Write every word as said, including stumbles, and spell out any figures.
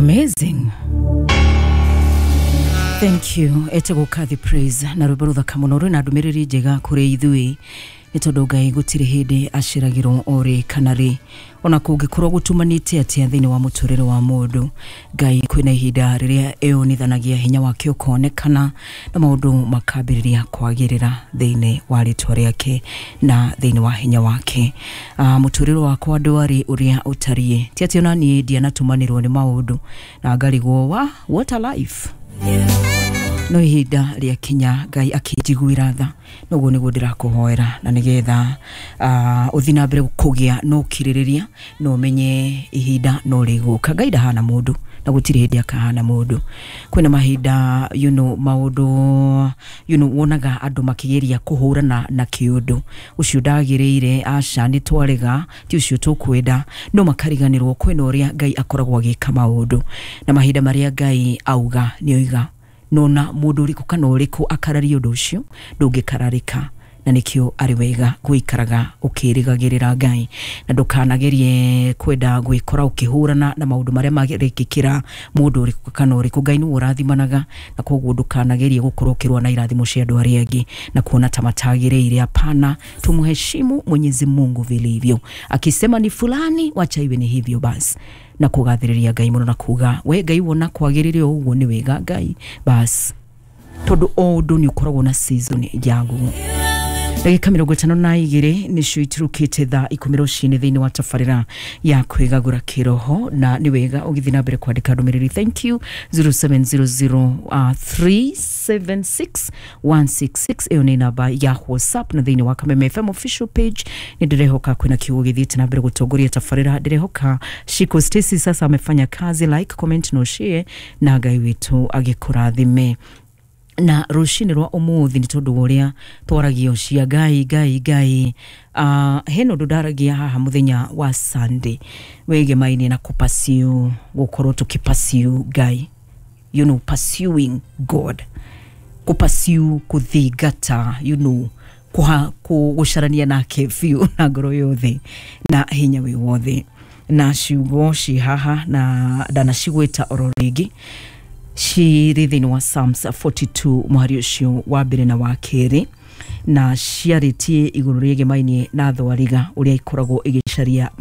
Amazing. Thank you. Etego Kathy praise na rubarutha kamunoro na ndumiriri njega kuri ithui nitondu Ngai gutiri hindi aciragirwo ori kanari ona kungikorwo gutumanite atia thini wa muturire wa mundu Ngai kwina ihinda riria eonithanagia hinya wake ukonekana na maundu makambiriria kwagirira thini wa ritwa riake na thini wa hinya wake. Uh, muturire wakwa ndwari uria utarie ti ati ona ni ndia natumanirwo ni maundu na ngarigwo wa what a life. Yeah. No ihinda ria kinya Ngai akijiguira tha noguo niguo ndirakuhoera na nigetha uh, uthina mbere kugia no kiririria no menye ihinda no riguka Ngai ndahana mundu na gutiri hindi akahana mundu kwina mahinda you know maundu you know wonaga andu makigeria kuhurana na kiundu ucio ndagirire aca ni twarega ti ucio tukwenda no makariganirwo kwina uria Ngai akoragwo agika maundu na mahinda maria Ngai auga ni oiga nona mundu riku kana uriku akarari undu ucio ndungikararika na nikio ari wega guikaraga ukirigagirira Ngai na ndukanagerie kwenda gwikora ukihurana na maundu maria magirikikira mundu uriku kana uriku Ngai ni urathimanaga na koguo ndukanagerie gukorwo kirwa na irathimo cia andu aria angi na kuona tamatagire hapana. Tumuheshimu Mwenyezi Mungu vilivyo, akisema ni fulani wacha iwe ni hivyo basi na kugathiriria Ngai muno na kuga we Ngai wona kwagiririo uguo ni wega Ngai basi tondu ondu ni ukoragwo na season yaguo. Ndagika mirongo itano na igiri nicio iturukite thaa ikumi rucini thiini wa tafarira ya kwigagura kiroho na ni wega ugithina mbere kwandika ndumiriri. Thank you. zero seven zero zero three seven six one six six eyo ni namba ya WhatsApp na thiini wa Kameme F M official page. Ni ndirehoka kwina kiugo githite na mbere gutongoria tafarira. Ndirehoka Shiko Stacy sasa amefanya kazi, like, comment no share na Ngai witu agikurathime. Na rushini rwa umuthi ni tondu uria twaragio cia Ngai Ngai Ngai uh, heno ndaragia haha muthenya wa Sunday wege maini na kupasiu gukorwo tukipasiu Ngai, you know, pursuing God, kupasiu kuthigata, you know, kuha kugucarania nake fiu na ngoro yothe na hinya wi wothe na ciugo ci haha na dana cigwita ororingi ciri thiini wa Psalms forty-two muhari ucio wa mbere na wa keri na ciaritie iguru riege maini na thwariga uria ikoragwo igicaria